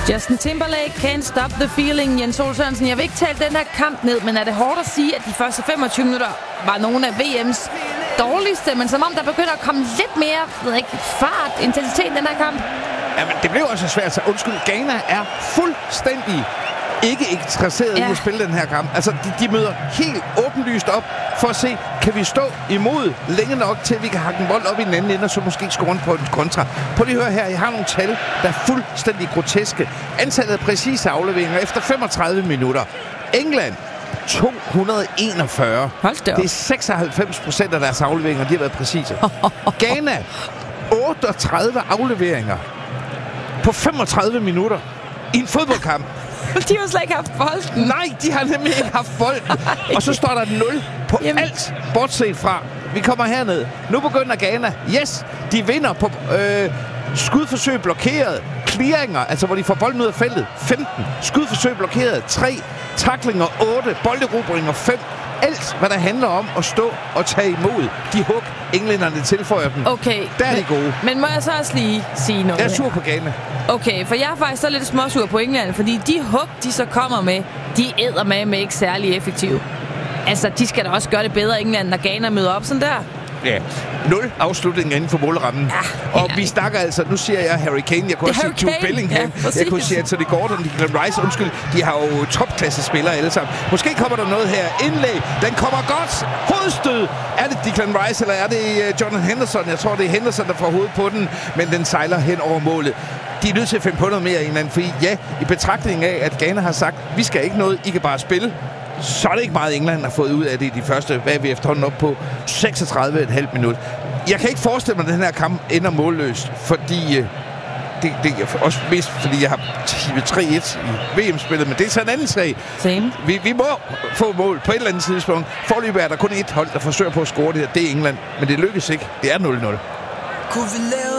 Justin Timberlake, Can't Stop the Feeling. Jens Ole Sørensen, jeg vil ikke tale den her kamp ned, men er det hårdt at sige, at de første 25 minutter var nogle af VM's dårligste, men som om der begynder at komme lidt mere fart, intensitet i den her kamp? Jamen, det blev også svært. Undskyld, Ghana er fuldstændig ikke interesseret i at spille den her kamp. Altså, de møder helt åbenlyst op for at se, kan vi stå imod længe nok til, at vi kan hakke en bold op i den anden ende, og så måske score på en kontra. Prøv lige at høre her. Jeg har nogle tal, der er fuldstændig groteske. Antallet af præcise afleveringer efter 35 minutter. England 241. Hold da op. Det er 96% af deres afleveringer, de har været præcise. Ghana 38 afleveringer på 35 minutter i en fodboldkamp. De har slet ikke haft bolden. Nej, de har nemlig ikke haft bolden. Og så står der 0 på alt, bortset fra. Vi kommer herned. Nu begynder Ghana. Yes, de vinder på skudforsøg blokeret. Clearinger, altså hvor de får bolden ud af feltet. 15. Skudforsøg blokeret. 3. Tacklinger 8. Bolderobringer 5. Alt, hvad der handler om at stå og tage imod de hug, englænderne tilføjer dem. Okay. Der er de gode. Men må jeg så også lige sige noget? Jeg er sur på Ghana. Okay, for jeg er faktisk så lidt småsur på England, fordi de hug, de så kommer med, de æder med ikke særlig effektive. Altså, de skal da også gøre det bedre, England, når Ghana møder op sådan der. Ja, 0 afslutninger inden for målrammen. Ja, og vi snakker altså, nu siger jeg Harry Kane, jeg kunne også sige Jude Bellingham, jeg kunne sige Anthony Gordon, Declan Rice, undskyld, de har jo topklasse spillere alle sammen. Måske kommer der noget her. Indlæg, den kommer godt. Hovedstød. Er det Declan Rice, eller er det Jordan Henderson? Jeg tror, det er Henderson, der får hovedet på den, men den sejler hen over målet. De er nødt til at finde på noget mere, England, fordi ja, i betragtning af, at Ghana har sagt, vi skal ikke noget, I kan bare spille, så er det ikke meget, England har fået ud af det i de første, hvad er vi efterhånden op på, 36,5 minut. Jeg kan ikke forestille mig, at den her kamp ender målløst, fordi det er også mest, fordi jeg har tippet 3-1 i VM-spillet, men det er så en anden sag. Same. Vi må få mål på et eller andet tidspunkt. Foreløbig er der kun et hold, der forsøger på at score det her. Det er England, men det lykkes ikke. Det er 0-0. Kunne vi lave